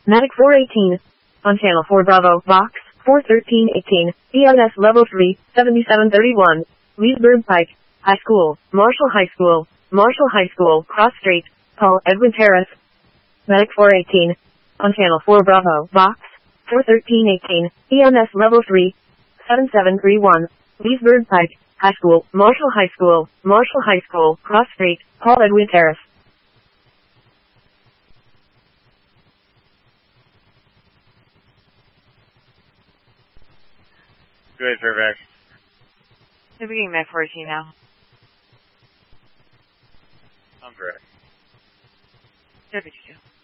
Medic 418. On Channel 4 Bravo, Box 41318. EMS Level 3, 7731. Leesburg Pike High School, Marshall High School, Marshall High School, Cross Street, Paul Edwin Terrace. Medic 418. On Channel 4 Bravo, Box 41318. EMS Level 3, 7731. Leesburg Pike High School, Marshall High School, Marshall High School, Cross Street, Paul Edwin Terrace. Go ahead, Fairfax. They're beginning Mac 14 now. I'm correct. W2.